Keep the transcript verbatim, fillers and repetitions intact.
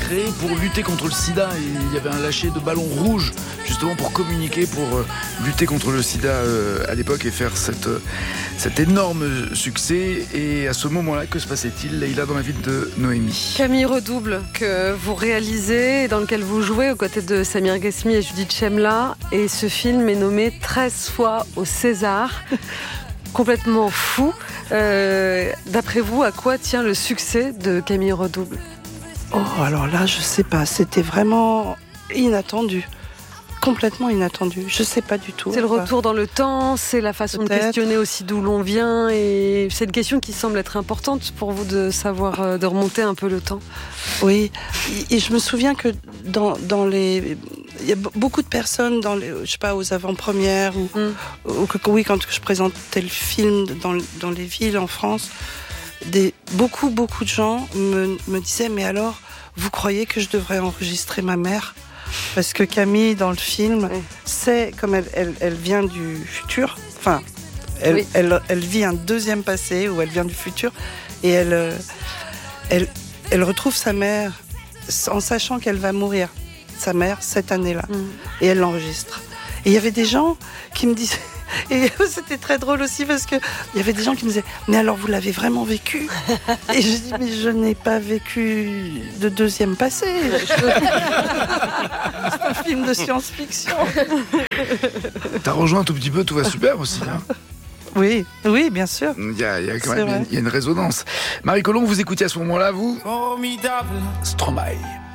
créé pour lutter contre le sida. Et il y avait un lâcher de ballons rouges justement pour communiquer, pour euh, lutter contre le sida euh, à l'époque et faire cette, euh, cet énorme succès. Et à ce moment-là, que se passait-il, Leïla, dans la vie de Noémie? Camille Redouble, que vous réalisez et dans lequel vous jouez aux côtés de Samir Ghesmi et Judith Chemla. Et ce film est nommé treize fois au César. Complètement fou. Euh, d'après vous, à quoi tient le succès de Camille Redouble? Oh, alors là, je sais pas. C'était vraiment inattendu. Complètement inattendu. Je sais pas du tout. C'est le retour dans le temps, c'est la façon Peut-être. de questionner aussi d'où l'on vient. Et c'est une question qui semble être importante pour vous de savoir, euh, de remonter un peu le temps. Oui. Et je me souviens que dans, dans les... Il y a beaucoup de personnes dans les, je sais pas, aux avant-premières ou, mm. ou que, oui, quand je présentais le film dans, dans les villes en France, des, beaucoup, beaucoup de gens me, me disaient, mais alors, vous croyez que je devrais enregistrer ma mère? Parce que Camille, dans le film, oui. c'est, comme elle, elle, elle vient du futur, enfin, elle, oui. elle, elle vit un deuxième passé où elle vient du futur, et elle, elle, elle retrouve sa mère en sachant qu'elle va mourir. Sa mère cette année-là mmh. et elle l'enregistre. Et il y avait des gens qui me disaient, et c'était très drôle aussi parce que il y avait des gens qui me disaient, mais alors vous l'avez vraiment vécu? Et je dis, mais je n'ai pas vécu de deuxième passé. C'est un film de science-fiction. T'as rejoint un tout petit peu, tout va super aussi. Hein. Oui, oui, bien sûr. Il y a, il y a quand même une, il y a une résonance. Marie Colomb, vous écoutiez à ce moment-là, vous? Formidable. Stromae.